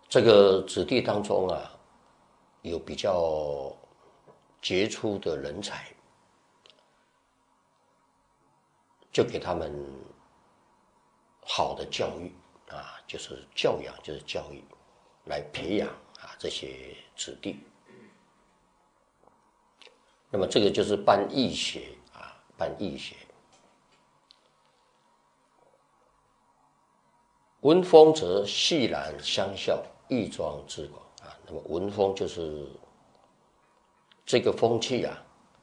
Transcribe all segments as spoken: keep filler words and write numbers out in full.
这个子弟当中啊，有比较杰出的人才，就给他们好的教育啊，就是教养，就是教育，来培养啊这些子弟。那么这个就是办义学啊，办义学。文风则系然相效，义庄之广啊。那么文风就是这个风气啊，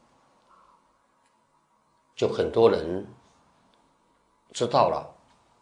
就很多人知道了，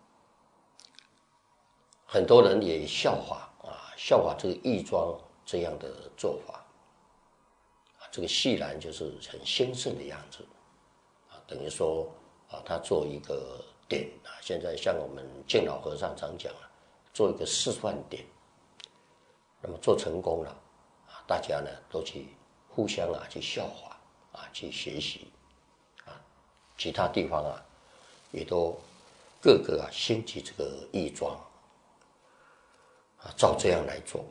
很多人也效法啊，效法这个义庄这样的做法。这个系然就是很兴盛的样子啊，等于说啊，他做一个点啊，现在像我们敬老和尚常讲啊，做一个示范点，那么做成功了啊，大家呢都去互相啊去效法啊，去学习啊，其他地方啊也都各个啊兴起这个义庄啊，照这样来做，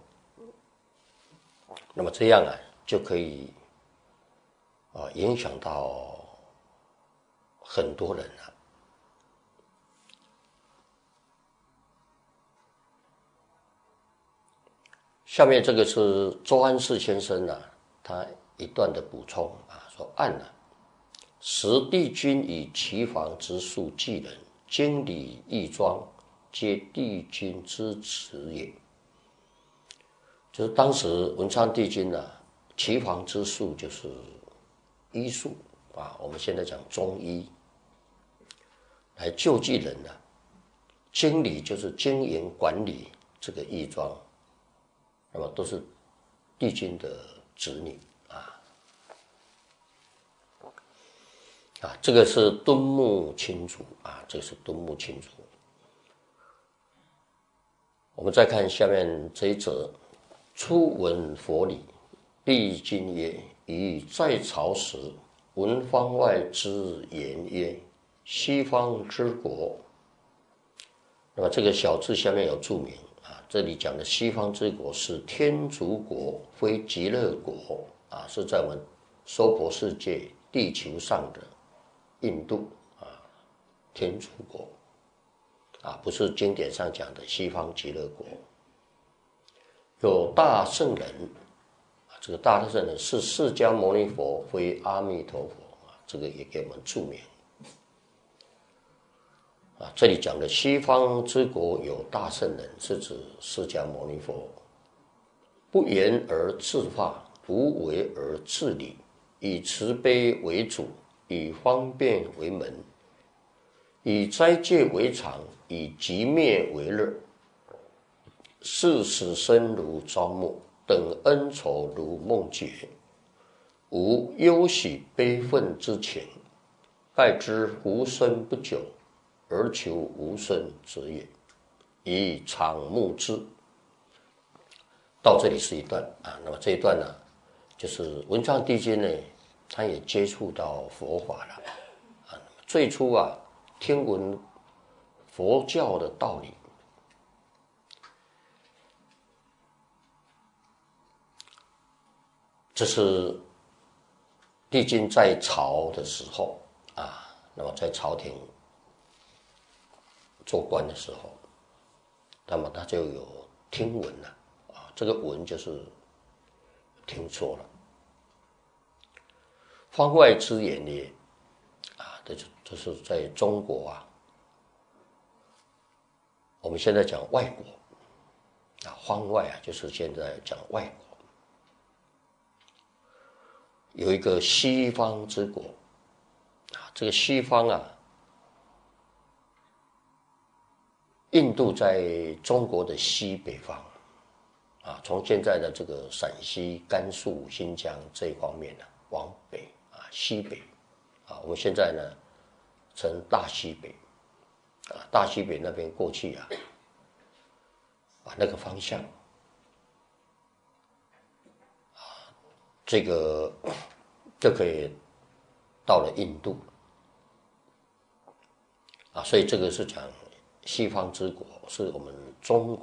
那么这样啊就可以啊，影响到很多人了。下面这个是周安世先生啊，他一段的补充啊，说按啊，时帝君以其房之术济人，经理义庄，皆帝君之职也。就是当时文昌帝君啊，其房之术就是医术啊，我们现在讲中医，来救济人啊。经理就是经营管理这个义庄，那么都是帝君的子女啊。啊，这个是敦睦亲族啊，这个是敦睦亲族。我们再看下面这一则，初闻佛理，帝君曰：以在朝时，闻方外之言曰：西方之国。那么这个小字下面有注明啊，这里讲的西方之国是天竺国，非极乐国啊，是在我们娑婆世界地球上的印度啊，天竺国啊，不是经典上讲的西方极乐国。有大圣人啊，这个大圣人是释迦牟尼佛，非阿弥陀佛啊，这个也给我们注明。啊，这里讲的西方之国有大圣人，是指释迦牟尼佛，不言而自化，不为而自理，以慈悲为主，以方便为门，以斋戒为常，以寂灭为乐，视死生如朝暮，等恩仇如梦觉，无忧喜悲愤之情，待之无生不久，而求无生之也，以常目之。到这里是一段啊，那么这一段呢，就是文昌帝君呢，他也接触到佛法了啊。最初啊，听闻佛教的道理，这是帝君在朝的时候啊，那么在朝廷做官的时候，那么他就有听闻了啊，这个闻就是听说了。方外之言也啊，这就这是在中国啊，我们现在讲外国啊，方外啊，就是现在讲外国，有一个西方之国啊，这个西方啊，印度在中国的西北方啊，从现在的这个陕西、甘肃、新疆这一方面呢、啊，往北啊，西北啊，我们现在呢称大西北啊，大西北那边过去啊，啊那个方向啊，这个就可以到了印度啊，所以这个是讲西方之国，是我们中国